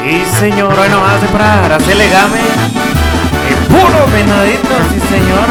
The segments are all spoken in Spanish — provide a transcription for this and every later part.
Sí, señor, hoy nomás de para Araceli Game. El puro venadito, sí, señor.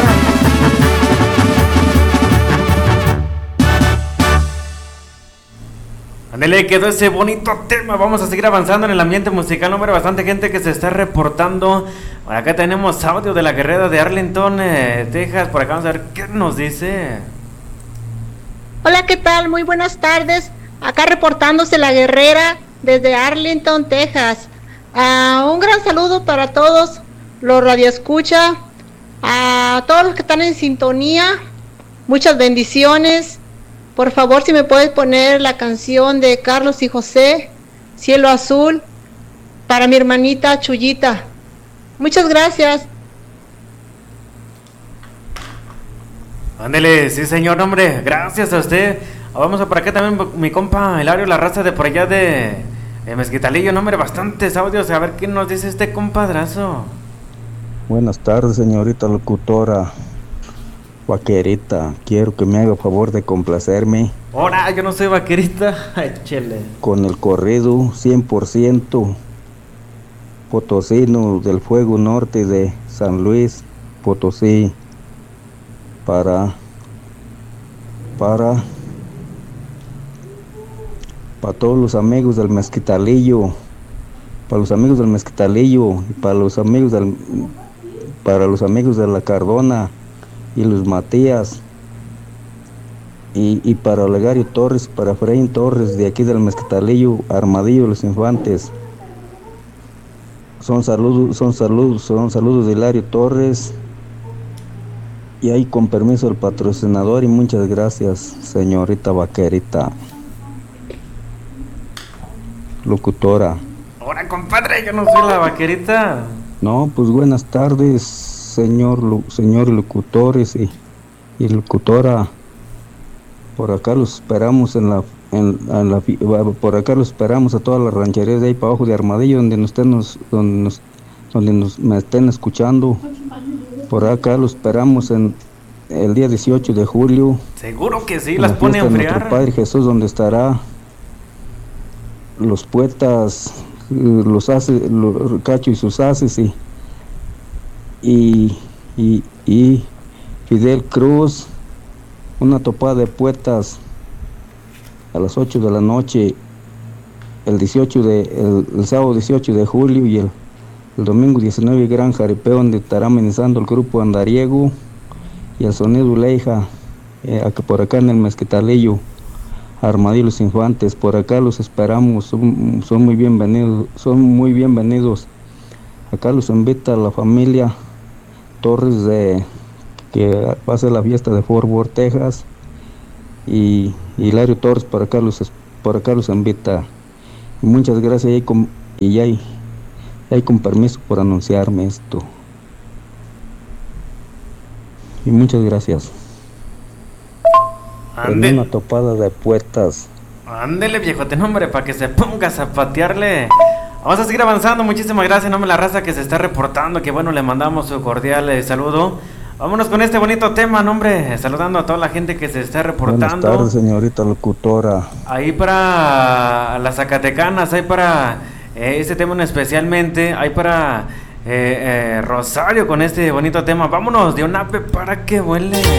Ándale, quedó ese bonito tema. Vamos a seguir avanzando en el ambiente musical. Hombre, bastante gente que se está reportando. Acá tenemos audio de la guerrera de Arlington, Texas. Por acá vamos a ver qué nos dice. Hola, ¿qué tal? Muy buenas tardes. Acá reportándose la guerrera desde Arlington, Texas. Un gran saludo para todos los radioescucha, a todos los que están en sintonía. Muchas bendiciones. Por favor, si me puedes poner la canción de Carlos y José, Cielo Azul, para mi hermanita Chuyita. Muchas gracias. Ándele, sí, señor, hombre. Gracias a usted. Vamos a por acá también mi compa Hilario, la raza de por allá de Mezquitalillo. Hombre, bastantes audios. A ver qué nos dice este compadrazo. Buenas tardes, señorita locutora. Vaquerita, quiero que me haga favor de complacerme. Ahora, yo no soy vaquerita. Ay, chele. Con el corrido 100% potosino del Fuego Norte de San Luis Potosí. Para todos los amigos del Mezquitalillo. Para los amigos del Mezquitalillo. Y para los amigos de la Cardona y los Matías, y para Olegario Torres, para Efraín Torres de aquí del Mezquitalillo, Armadillo Los Infantes. Son saludos de Hilario Torres, y ahí con permiso del patrocinador, y muchas gracias, señorita vaquerita locutora. Ahora, compadre, yo no soy la vaquerita. No, pues buenas tardes, señores locutores y locutora. Por acá los esperamos por acá los esperamos a todas las rancherías de ahí para abajo de Armadillo, donde me estén escuchando. Por acá los esperamos en el día 18 de julio. Seguro que sí, las pone a enfriar. enfriar. Nuestro Padre Jesús, donde estará los poetas, Cacho y sus haces, y Fidel Cruz, una topada de poetas a las 8 de la noche, el sábado 18 de julio, y el domingo 19 gran jaripeo, donde estará amenizando el grupo Andariego y el sonido Leija, por acá en el Mezquitalillo, Armadillo Los Infantes. Por acá los esperamos, son muy bienvenidos. Acá los invita la familia Torres, que va a ser la fiesta de Fort Worth, Texas, y Hilario Torres por acá los invita. Muchas gracias, y hay con permiso por anunciarme esto. Y muchas gracias. En una topada de poetas. Ándele, viejote, nombre, para que se ponga a zapatearle. Vamos a seguir avanzando. Muchísimas gracias, nombre, la raza que se está reportando. Que bueno, le mandamos su cordial saludo. Vámonos con este bonito tema, nombre. Saludando a toda la gente que se está reportando. Buenas tardes, señorita locutora. Ahí para las Zacatecanas, hay para este tema especialmente. Hay para Rosario con este bonito tema. Vámonos de un ape para que vuele.